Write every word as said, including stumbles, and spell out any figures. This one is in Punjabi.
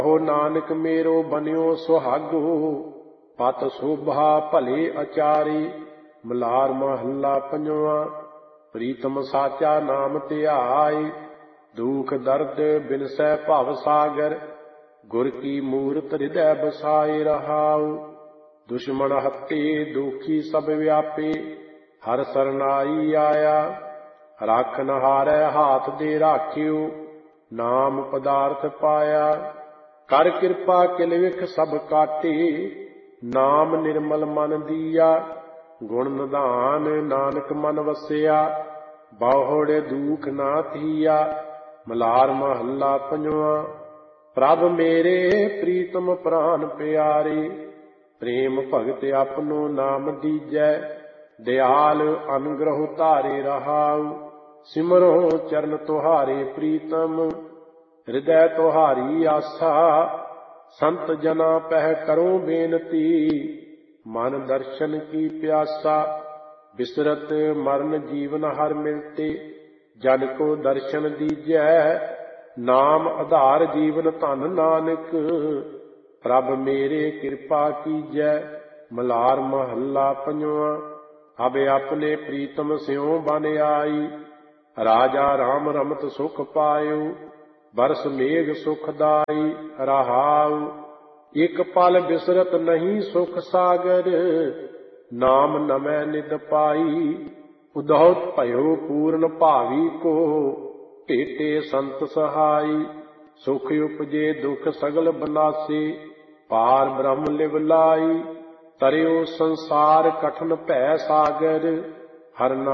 ਹੋ ਨਾਨਕ ਮੇਰੋ ਬਨਿਓ ਸੁਹਾਗੋ, ਪਤ ਸੋਭਾ ਭਲੇ ਅਚਾਰੀ। ਮਲਾਰ ਮਹੱਲਾ ਪੰਜਵਾਂ। ਪ੍ਰੀਤਮ ਸਾਚਾ ਨਾਮ ਧਿਆਈ, ਦੁਖ ਦਰਦ ਬਿਨਸੈ ਭਵ ਸਾਗਰ। ਗੁਰ ਕੀ ਮੂਰਤ ਹਿਰਦੈ ਬਸਾਏ ਰਹਾਉ, ਦੁਸ਼ਮਣ ਹੱਤੇ ਦੁਖੀ ਸਭ ਵਿਆਪੇ। ਹਰ ਸਰਨਾਈ ਆਇਆ, ਰਾਖਨ ਹਾਰੈ ਹਾਥ ਦੇ ਰਾਖਿਓ। ਨਾਮ ਪਦਾਰਥ ਪਾਇਆ, ਕਰ ਕਿਰਪਾ ਕਿਲ ਵਿਖ ਸਭ ਕਾਟੇ। ਨਾਮ ਨਿਰਮਲ ਮਨ ਦੀਆ, ਗੁਣ ਨਿਧਾਨ ਨਾਨਕ ਮਨ ਵਸਿਆ। ਬਹੁੜ ਦੁਖ ਨਾ ਥੀਆ। ਮਲਾਰ ਮਹੱਲਾ ਪੰਜਵਾਂ। ਪ੍ਰਭ ਮੇਰੇ ਪ੍ਰੀਤਮ ਪ੍ਰਾਨ ਪਿਆਰੇ, ਪ੍ਰੇਮ ਭਗਤ ਆਪਨੋ ਨਾਮ ਦੀਜੈ। ਦਿਆਲ ਅਨੁਗ੍ਰਹ ਧਾਰੇ ਰਹਾਉ, ਸਿਮਰੋ ਚਰਨ ਤੁਹਾਰੇ ਪ੍ਰੀਤਮ। ਹਿਰਦੈ ਤੁਹਾਰੀ ਆਸਾ, ਸੰਤ ਜਨਾ ਪਹਿ ਕਰੋ ਬੇਨਤੀ। ਮਨ ਦਰਸ਼ਨ ਕੀ ਪਿਆਸਾ, ਬਿਸਰਤ ਮਰਨ ਜੀਵਨ ਹਰ ਮਿਲਤੇ। ਜਨ ਕੋ ਦਰਸ਼ਨ ਦੀਜੈ, ਨਾਮ ਆਧਾਰ ਜੀਵਨ ਧਨ ਨਾਨਕ। ਪ੍ਰਭ ਮੇਰੇ ਕਿਰਪਾ ਕੀਜੈ। ਮਲਾਰ ਮਹੱਲਾ ਪੰਜਵਾਂ। ਅਬ ਆਪਣੇ ਪ੍ਰੀਤਮ ਸਿਉ ਬਨ ਆਈ, ਰਾਜਾ ਰਾਮ ਰਮਤ ਸੁਖ ਪਾਇਓ। ਬਰਸ ਮੇਘ ਸੁਖਦਾਈ ਰਹਾਉ, ਇਕ ਪਲ ਬਿਸਰਤ ਨਹੀਂ ਸੁਖ ਸਾਗਰ। ਨਾਮ ਨਮੈ ਨਿਦ ਪਾਈ, ਉਦਹੁ ਭਇਓ ਪੂਰਨ ਭਾਵੀ ਕੋ। ਭੇਟੇ ਸੰਤ ਸਹਾਈ, ਸੁਖ ਉਪਜੇ ਦੁਖ ਸਗਲ ਬਨਾਸੇ। ਪਾਰ ਬ੍ਰਹਮ ਲਿਵ ਲਾਈ, ਤਰਿਓ ਸੰਸਾਰ ਕਠਨ ਭੈ ਸਾਗਰ। ਹਰਿ